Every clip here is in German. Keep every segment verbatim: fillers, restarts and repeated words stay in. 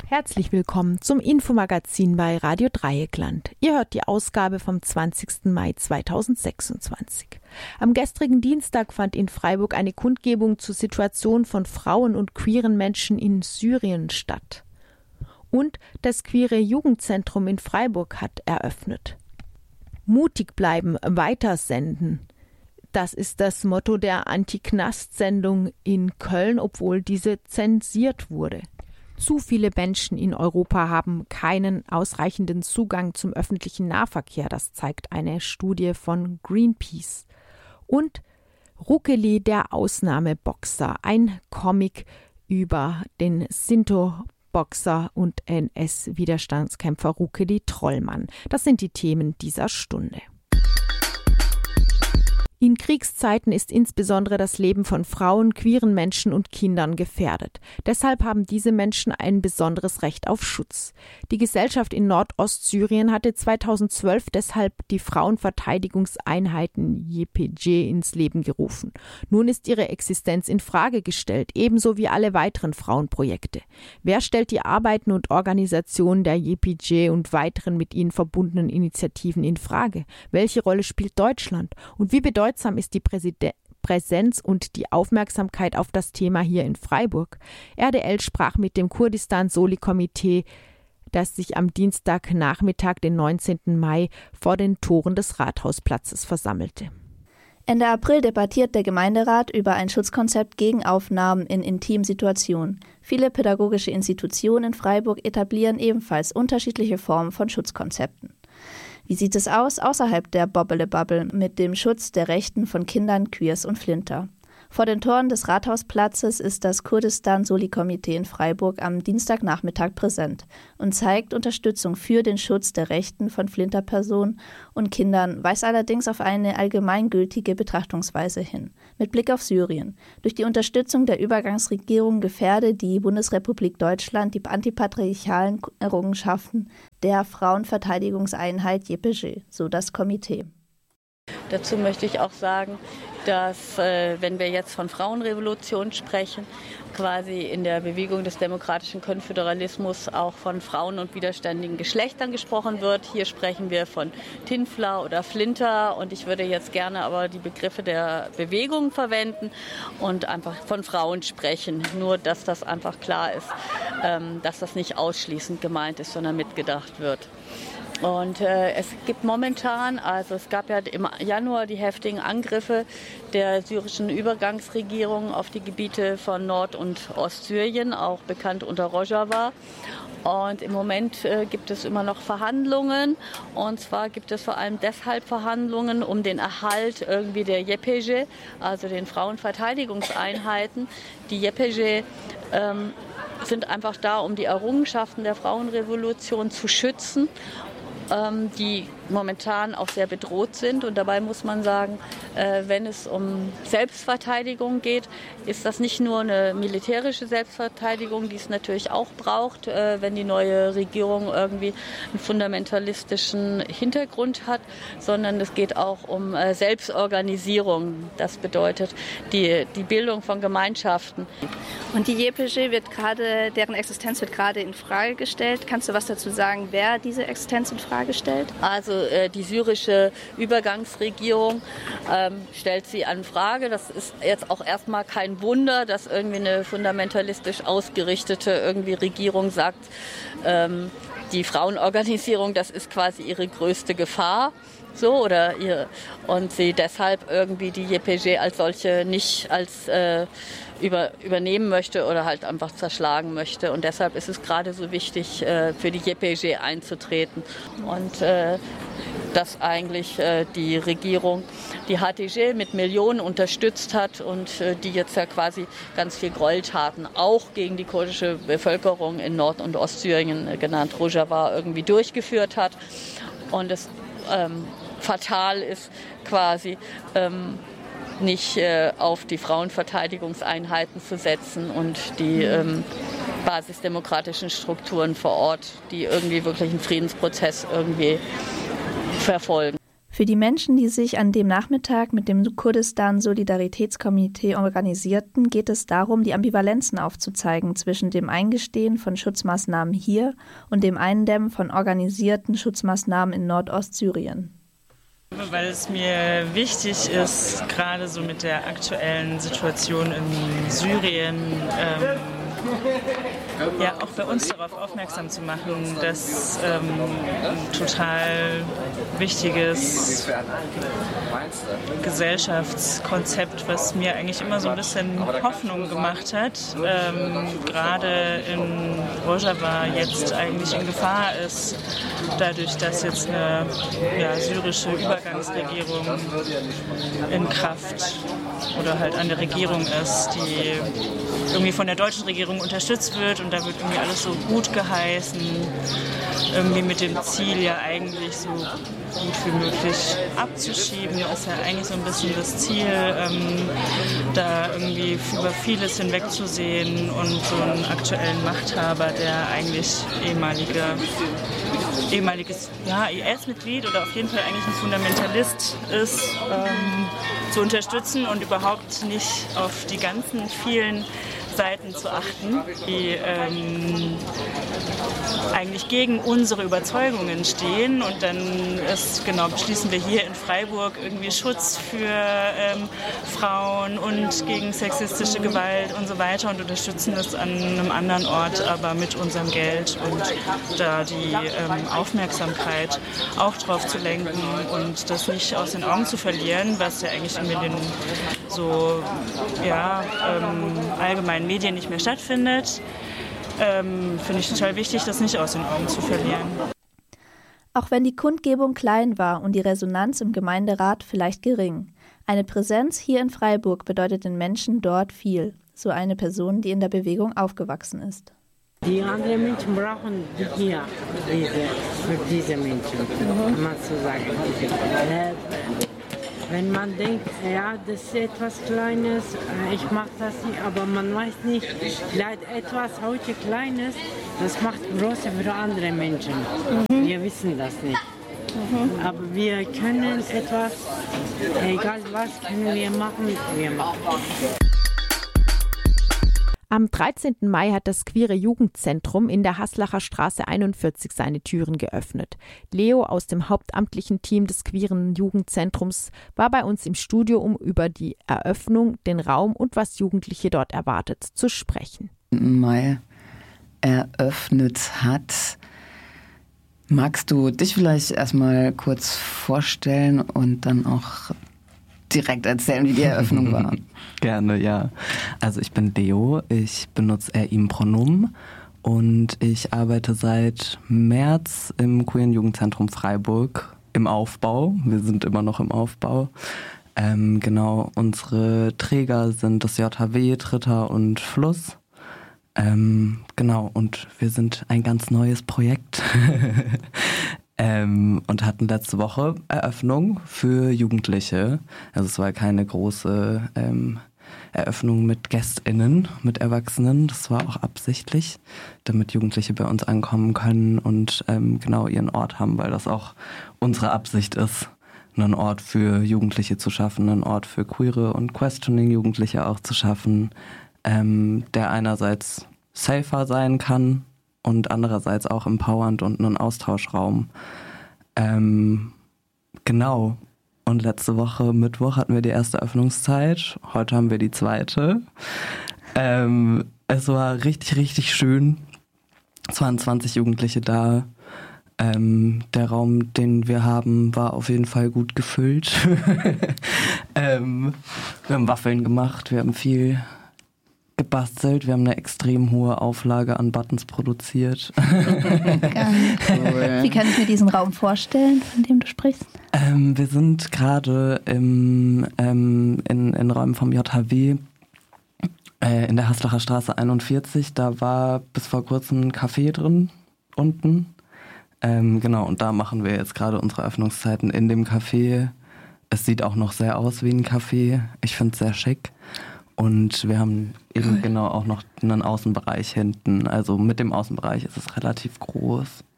Herzlich willkommen zum Infomagazin bei Radio Dreieckland. Ihr hört die Ausgabe vom zwanzigsten Mai zweitausendsechsundzwanzig. Am gestrigen Dienstag fand in Freiburg eine Kundgebung zur Situation von Frauen und queeren Menschen in Syrien statt. Und das Queere Jugendzentrum in Freiburg hat eröffnet. Mutig bleiben, weitersenden. Das ist das Motto der Anti-Knast-Sendung in Köln, obwohl diese zensiert wurde. Zu viele Menschen in Europa haben keinen ausreichenden Zugang zum öffentlichen Nahverkehr. Das zeigt eine Studie von Greenpeace. Und Rukeli, der Ausnahmeboxer, ein Comic über den Sinto-Boxer und N S-Widerstandskämpfer Rukeli Trollmann. Das sind die Themen dieser Stunde. In Kriegszeiten ist insbesondere das Leben von Frauen, queeren Menschen und Kindern gefährdet. Deshalb haben diese Menschen ein besonderes Recht auf Schutz. Die Gesellschaft in Nordostsyrien hatte zweitausendzwölf deshalb die Frauenverteidigungseinheiten J P G ins Leben gerufen. Nun ist ihre Existenz in Frage gestellt, ebenso wie alle weiteren Frauenprojekte. Wer stellt die Arbeiten und Organisationen der J P G und weiteren mit ihnen verbundenen Initiativen in Frage? Welche Rolle spielt Deutschland? Und wie bedeutet Bedeutsam ist die Präsiden- Präsenz und die Aufmerksamkeit auf das Thema hier in Freiburg? R D L sprach mit dem Kurdistan-Soli-Komitee, das sich am Dienstagnachmittag, den neunzehnten Mai, vor den Toren des Rathausplatzes versammelte. Ende April debattiert der Gemeinderat über ein Schutzkonzept gegen Aufnahmen in intimen Situationen. Viele pädagogische Institutionen in Freiburg etablieren ebenfalls unterschiedliche Formen von Schutzkonzepten. Wie sieht es aus außerhalb der Bobble-Bubble mit dem Schutz der Rechten von Kindern, Queers und Flinter? Vor den Toren des Rathausplatzes ist das Kurdistan-Soli-Komitee in Freiburg am Dienstagnachmittag präsent und zeigt Unterstützung für den Schutz der Rechten von Flinterpersonen und Kindern, weist allerdings auf eine allgemeingültige Betrachtungsweise hin. Mit Blick auf Syrien. Durch die Unterstützung der Übergangsregierung gefährde die Bundesrepublik Deutschland die antipatriarchalen Errungenschaften der Frauenverteidigungseinheit J P G, so das Komitee. Dazu möchte ich auch sagen, dass, äh, wenn wir jetzt von Frauenrevolution sprechen, quasi in der Bewegung des demokratischen Konföderalismus auch von Frauen und widerständigen Geschlechtern gesprochen wird. Hier sprechen wir von Tinfler oder Flinter und ich würde jetzt gerne aber die Begriffe der Bewegung verwenden und einfach von Frauen sprechen. Nur, dass das einfach klar ist, ähm, dass das nicht ausschließend gemeint ist, sondern mitgedacht wird. Und äh, es gibt momentan, also es gab ja im Januar die heftigen Angriffe der syrischen Übergangsregierung auf die Gebiete von Nord- und Ostsyrien, auch bekannt unter Rojava. Und im Moment äh, gibt es immer noch Verhandlungen. Und zwar gibt es vor allem deshalb Verhandlungen um den Erhalt irgendwie der J P G, also den Frauenverteidigungseinheiten. Die J P G ähm, sind einfach da, um die Errungenschaften der Frauenrevolution zu schützen, die momentan auch sehr bedroht sind. Und dabei muss man sagen, wenn es um Selbstverteidigung geht, ist das nicht nur eine militärische Selbstverteidigung, die es natürlich auch braucht, wenn die neue Regierung irgendwie einen fundamentalistischen Hintergrund hat, sondern es geht auch um Selbstorganisierung. Das bedeutet die, die Bildung von Gemeinschaften. Und die J P G wird gerade, deren Existenz wird gerade in Frage gestellt. Kannst du was dazu sagen, wer diese Existenz in Frage stellt? Also äh, die syrische Übergangsregierung ähm, stellt sie an Frage. Das ist jetzt auch erstmal kein Wunder, dass irgendwie eine fundamentalistisch ausgerichtete irgendwie Regierung sagt, ähm, die Frauenorganisierung, das ist quasi ihre größte Gefahr. So, oder ihr, und sie deshalb irgendwie die J P G als solche nicht als äh, über, übernehmen möchte oder halt einfach zerschlagen möchte. Und deshalb ist es gerade so wichtig, äh, für die J P G einzutreten. Und äh, dass eigentlich äh, die Regierung die H T G mit Millionen unterstützt hat und äh, die jetzt ja quasi ganz viel Gräueltaten auch gegen die kurdische Bevölkerung in Nord- und Ostsyrien, äh, genannt Rojava, irgendwie durchgeführt hat. Und es ähm, fatal ist quasi ähm, nicht äh, auf die Frauenverteidigungseinheiten zu setzen und die ähm, basisdemokratischen Strukturen vor Ort, die irgendwie wirklich einen Friedensprozess irgendwie verfolgen. Für die Menschen, die sich an dem Nachmittag mit dem Kurdistan-Solidaritätskomitee organisierten, geht es darum, die Ambivalenzen aufzuzeigen zwischen dem Eingestehen von Schutzmaßnahmen hier und dem Eindämmen von organisierten Schutzmaßnahmen in Nordostsyrien. Weil es mir wichtig ist, gerade so mit der aktuellen Situation in Syrien, ähm, ja, auch bei uns darauf aufmerksam zu machen, dass ähm, ein total wichtiges Gesellschaftskonzept, was mir eigentlich immer so ein bisschen Hoffnung gemacht hat, ähm, gerade in Rojava jetzt eigentlich in Gefahr ist, dadurch, dass jetzt eine ja, syrische Übergangsregierung in Kraft oder halt an der Regierung ist, die irgendwie von der deutschen Regierung unterstützt wird und da wird irgendwie alles so gut geheißen, irgendwie mit dem Ziel ja eigentlich so gut wie möglich abzuschieben. Das ist ja eigentlich so ein bisschen das Ziel, ähm, da irgendwie über vieles hinwegzusehen und so einen aktuellen Machthaber, der eigentlich ehemalige, ehemaliges ja, I S-Mitglied oder auf jeden Fall eigentlich ein Fundamentalist ist, ähm, zu unterstützen und überhaupt nicht auf die ganzen vielen Seiten zu achten, die ähm, eigentlich gegen unsere Überzeugungen stehen. Und dann ist, genau, beschließen wir hier in Freiburg irgendwie Schutz für ähm, Frauen und gegen sexistische Gewalt und so weiter und unterstützen das an einem anderen Ort, aber mit unserem Geld und da die ähm, Aufmerksamkeit auch drauf zu lenken und das nicht aus den Augen zu verlieren, was ja eigentlich in den so ja, ähm, allgemeinen Medien nicht mehr stattfindet, ähm, finde ich total wichtig, das nicht aus den Augen zu verlieren. Auch wenn die Kundgebung klein war und die Resonanz im Gemeinderat vielleicht gering, eine Präsenz hier in Freiburg bedeutet den Menschen dort viel, so eine Person, die in der Bewegung aufgewachsen ist. Die anderen Menschen brauchen hier diese, für diese Menschen, mhm. mal zu sagen. Äh, Wenn man denkt, ja, das ist etwas Kleines, ich mache das nicht, aber man weiß nicht, vielleicht etwas heute Kleines, das macht große für andere Menschen. Mhm. Wir wissen das nicht. Mhm. Aber wir können etwas, egal was, können wir machen, wir machen. Am dreizehnten Mai hat das Queere Jugendzentrum in der Haslacher Straße einundvierzig seine Türen geöffnet. Leo aus dem hauptamtlichen Team des Queeren Jugendzentrums war bei uns im Studio, um über die Eröffnung, den Raum und was Jugendliche dort erwartet, zu sprechen. Mai eröffnet hat. Magst du dich vielleicht erstmal kurz vorstellen und dann auch direkt erzählen, wie die Eröffnung war? Gerne, ja. Also ich bin Leo, ich benutze er, ihm Pronomen und ich arbeite seit März im Queeren Jugendzentrum Freiburg im Aufbau. Wir sind immer noch im Aufbau. Ähm, genau, unsere Träger sind das J H W, Tritter und Fluss. Ähm, genau, und wir sind ein ganz neues Projekt. Ähm, und hatten letzte Woche Eröffnung für Jugendliche. Also es war keine große ähm, Eröffnung mit GästInnen, mit Erwachsenen. Das war auch absichtlich, damit Jugendliche bei uns ankommen können und ähm, genau ihren Ort haben, weil das auch unsere Absicht ist, einen Ort für Jugendliche zu schaffen, einen Ort für queere und questioning Jugendliche auch zu schaffen, ähm, der einerseits safer sein kann, und andererseits auch empowernd und einen Austauschraum. Ähm, genau. Und letzte Woche, Mittwoch, hatten wir die erste Öffnungszeit. Heute haben wir die zweite. Ähm, es war richtig, richtig schön. Es waren zwanzig Jugendliche da. Ähm, der Raum, den wir haben, war auf jeden Fall gut gefüllt. ähm, wir haben Waffeln gemacht, wir haben viel gebastelt. Wir haben eine extrem hohe Auflage an Buttons produziert. Wie kann ich mir diesen Raum vorstellen, von dem du sprichst? Ähm, wir sind gerade im, ähm, in, in Räumen vom J H W äh, in der Haslacher Straße einundvierzig. Da war bis vor kurzem ein Café drin, unten. Ähm, genau, und da machen wir jetzt gerade unsere Öffnungszeiten in dem Café. Es sieht auch noch sehr aus wie ein Café. Ich finde es sehr schick. Und wir haben eben Geil. genau auch noch einen Außenbereich hinten. Also mit dem Außenbereich ist es relativ groß.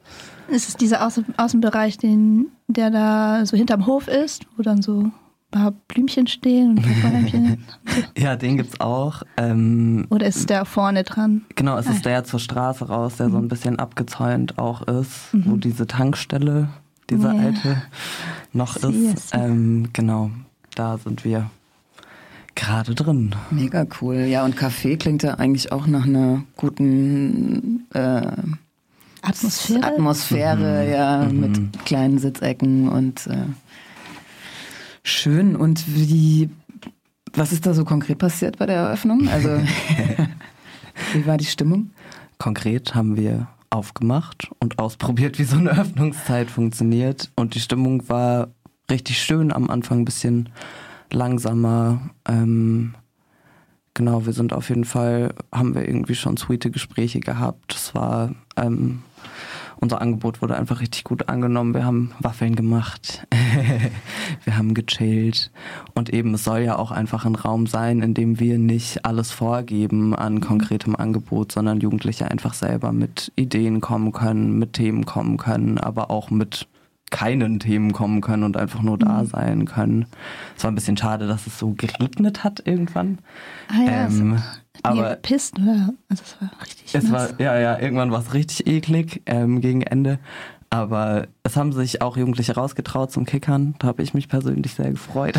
Ist es dieser Außen- Außenbereich, den, der da so hinterm Hof ist, wo dann so ein paar Blümchen stehen und ein paar Bäumchen? Ja, den gibt's auch. Ähm, Oder ist der vorne dran? Genau, es Ah. ist der zur Straße raus, der Mhm. so ein bisschen abgezäunt auch ist, Mhm. wo diese Tankstelle, diese Ja. alte, noch Sehe, ist. sehe. Ähm, genau, da sind wir gerade drin. Mega cool. Ja, und Café klingt ja eigentlich auch nach einer guten äh, Atmosphäre? Atmosphäre, Mhm. ja, Mhm. mit kleinen Sitzecken und äh, schön. Und wie, was ist da so konkret passiert bei der Eröffnung? Also, wie war die Stimmung? Konkret haben wir aufgemacht und ausprobiert, wie so eine Öffnungszeit funktioniert. Und die Stimmung war richtig schön, am Anfang ein bisschen langsamer. Ähm, genau, wir sind auf jeden Fall, haben wir irgendwie schon sweete Gespräche gehabt. Es war, ähm, unser Angebot wurde einfach richtig gut angenommen. Wir haben Waffeln gemacht, wir haben gechillt und eben es soll ja auch einfach ein Raum sein, in dem wir nicht alles vorgeben an konkretem Angebot, sondern Jugendliche einfach selber mit Ideen kommen können, mit Themen kommen können, aber auch mit keinen Themen kommen können und einfach nur da sein können. Es war ein bisschen schade, dass es so geregnet hat irgendwann. Ah ja, ähm, es hat aber gepisst, oder? Also es war richtig es nass. war, ja, ja, irgendwann war es richtig eklig ähm, gegen Ende. Aber es haben sich auch Jugendliche rausgetraut zum Kickern. Da habe ich mich persönlich sehr gefreut,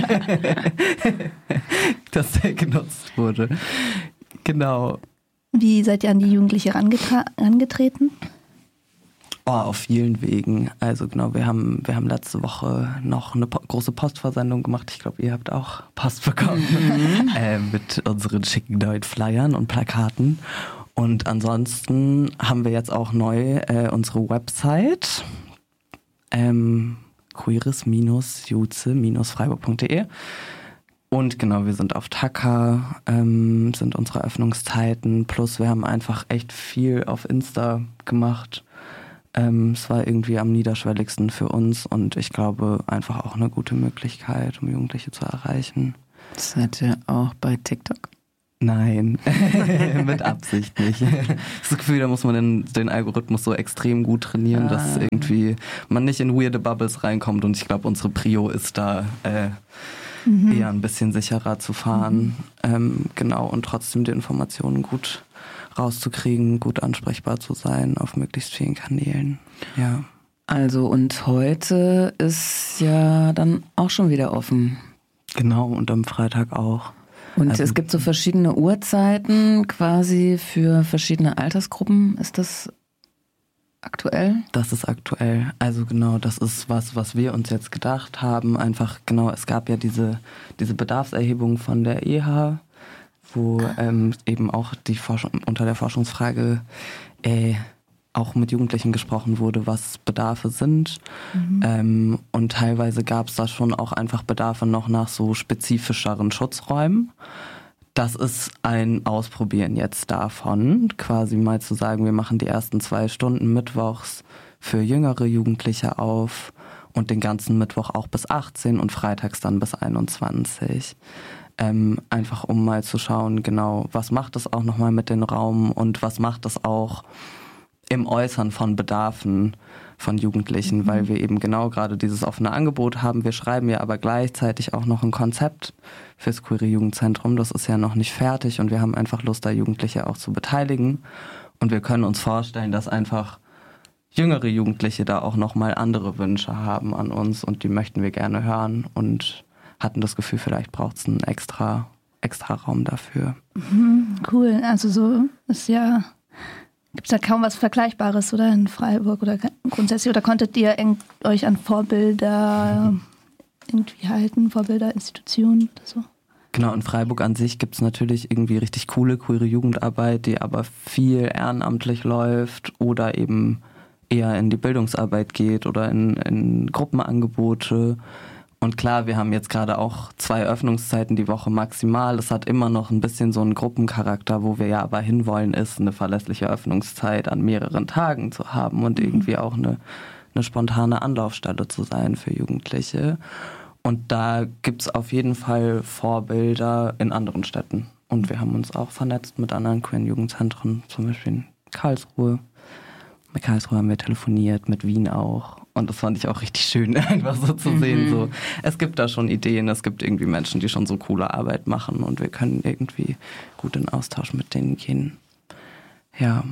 dass der genutzt wurde. Genau. Wie seid ihr an die Jugendliche rangetra- herangetreten? Oh, auf vielen Wegen. Also genau, wir haben, wir haben letzte Woche noch eine po- große Postversendung gemacht. Ich glaube, ihr habt auch Post bekommen äh, mit unseren schicken neuen Flyern und Plakaten. Und ansonsten haben wir jetzt auch neu äh, unsere Website ähm, queeres-juze-freiburg punkt de. Und genau, wir sind auf Taka, ähm, sind unsere Öffnungszeiten. Plus wir haben einfach echt viel auf Insta gemacht. Ähm, es war irgendwie am niederschwelligsten für uns und ich glaube einfach auch eine gute Möglichkeit, um Jugendliche zu erreichen. Seid ihr auch bei TikTok? Nein, mit Absicht nicht. Das Gefühl, da muss man den, den Algorithmus so extrem gut trainieren, Ah. dass irgendwie man nicht in weirde Bubbles reinkommt und ich glaube, unsere Prio ist da äh, Mhm. eher ein bisschen sicherer zu fahren. Ähm, genau, und trotzdem die Informationen gut rauszukriegen, gut ansprechbar zu sein auf möglichst vielen Kanälen. Ja. Also und heute ist ja dann auch schon wieder offen. Genau, und am Freitag auch. Und Also- es gibt so verschiedene Uhrzeiten quasi für verschiedene Altersgruppen. Ist das aktuell? Das ist aktuell. Also genau, das ist was, was wir uns jetzt gedacht haben. Einfach genau, es gab ja diese, diese Bedarfserhebung von der E H, wo ähm, eben auch die Forschung, unter der Forschungsfrage äh, auch mit Jugendlichen gesprochen wurde, was Bedarfe sind. Mhm. Ähm, und teilweise gab es da schon auch einfach Bedarfe noch nach so spezifischeren Schutzräumen. Das ist ein Ausprobieren jetzt davon, quasi mal zu sagen, wir machen die ersten zwei Stunden mittwochs für jüngere Jugendliche auf und den ganzen Mittwoch auch bis achtzehn und freitags dann bis einundzwanzig. Ähm, einfach um mal zu schauen, genau, was macht es auch nochmal mit dem Raum und was macht es auch im Äußern von Bedarfen von Jugendlichen, mhm. weil wir eben genau gerade dieses offene Angebot haben. Wir schreiben ja aber gleichzeitig auch noch ein Konzept fürs Queere Jugendzentrum. Das ist ja noch nicht fertig und wir haben einfach Lust, da Jugendliche auch zu beteiligen. Und wir können uns vorstellen, dass einfach jüngere Jugendliche da auch nochmal andere Wünsche haben an uns und die möchten wir gerne hören und hatten das Gefühl, vielleicht braucht es einen extra, extra Raum dafür. Mhm, cool, also so ist ja... Gibt es da kaum was Vergleichbares, oder in Freiburg oder grundsätzlich? Oder konntet ihr eng, euch an Vorbilder irgendwie halten, Vorbilder, Institutionen oder so? Genau, in Freiburg an sich gibt es natürlich irgendwie richtig coole queere Jugendarbeit, die aber viel ehrenamtlich läuft oder eben eher in die Bildungsarbeit geht oder in, in Gruppenangebote. Und klar, wir haben jetzt gerade auch zwei Öffnungszeiten die Woche maximal. Es hat immer noch ein bisschen so einen Gruppencharakter, wo wir ja aber hinwollen, ist eine verlässliche Öffnungszeit an mehreren Tagen zu haben und irgendwie auch eine, eine spontane Anlaufstelle zu sein für Jugendliche. Und da gibt es auf jeden Fall Vorbilder in anderen Städten. Und wir haben uns auch vernetzt mit anderen queeren Jugendzentren, zum Beispiel in Karlsruhe. mit Karlsruhe haben wir telefoniert, mit Wien auch. Und das fand ich auch richtig schön, einfach so zu mhm. sehen. So, es gibt da schon Ideen, es gibt irgendwie Menschen, die schon so coole Arbeit machen und wir können irgendwie gut in Austausch mit denen gehen. Ja.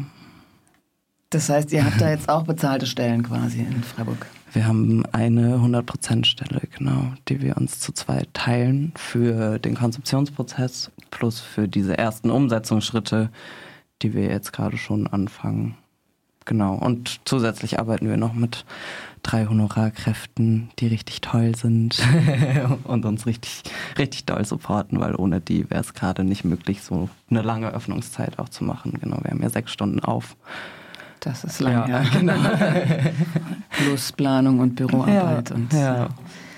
Das heißt, ihr habt da jetzt auch bezahlte Stellen quasi in Freiburg? Wir haben eine hundert Prozent Stelle, genau, die wir uns zu zweit teilen für den Konzeptionsprozess plus für diese ersten Umsetzungsschritte, die wir jetzt gerade schon anfangen. Genau, und zusätzlich arbeiten wir noch mit drei Honorarkräften, die richtig toll sind und uns richtig, richtig doll supporten, weil ohne die wäre es gerade nicht möglich, so eine lange Öffnungszeit auch zu machen. Genau, wir haben ja sechs Stunden auf. Das ist lang, ja. ja. Genau. Plus Planung und Büroarbeit. Ja, und ja.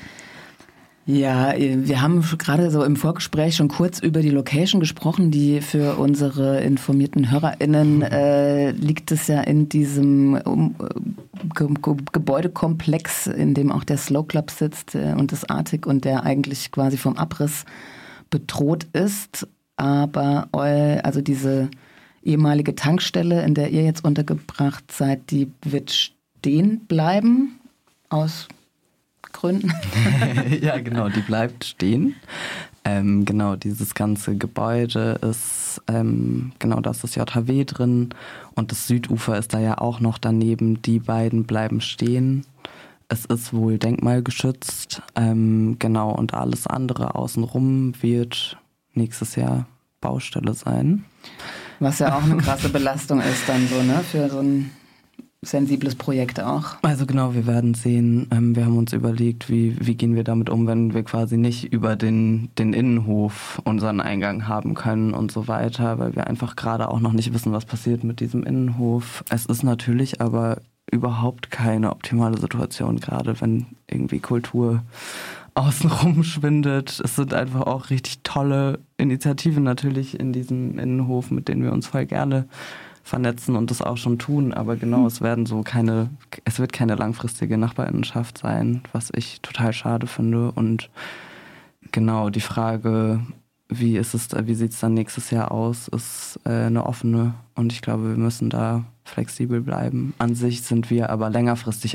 Ja, wir haben gerade so im Vorgespräch schon kurz über die Location gesprochen, die für unsere informierten HörerInnen äh, liegt es ja in diesem um, Ge Ge Gebäudekomplex, in dem auch der Slow Club sitzt äh, und das Arctic und der eigentlich quasi vom Abriss bedroht ist. Aber eu, also diese ehemalige Tankstelle, in der ihr jetzt untergebracht seid, die wird stehen bleiben aus Gründen. Ja, genau, die bleibt stehen. Ähm, genau, dieses ganze Gebäude ist, ähm, genau, da ist das J H W drin und das Südufer ist da ja auch noch daneben. Die beiden bleiben stehen. Es ist wohl denkmalgeschützt, ähm, genau, und alles andere außenrum wird nächstes Jahr Baustelle sein. Was ja auch eine krasse Belastung ist dann so, ne, für so ein sensibles Projekt auch. Also genau, wir werden sehen, ähm, wir haben uns überlegt, wie, wie gehen wir damit um, wenn wir quasi nicht über den, den Innenhof unseren Eingang haben können und so weiter, weil wir einfach gerade auch noch nicht wissen, was passiert mit diesem Innenhof. Es ist natürlich aber überhaupt keine optimale Situation, gerade wenn irgendwie Kultur außenrum schwindet. Es sind einfach auch richtig tolle Initiativen natürlich in diesem Innenhof, mit denen wir uns voll gerne vernetzen und das auch schon tun, aber genau, es werden so keine, es wird keine langfristige Nachbarinnenschaft sein, was ich total schade finde. Und genau, die Frage, wie ist es, wie sieht es dann nächstes Jahr aus, ist äh, eine offene und ich glaube, wir müssen da flexibel bleiben. An sich sind wir aber längerfristig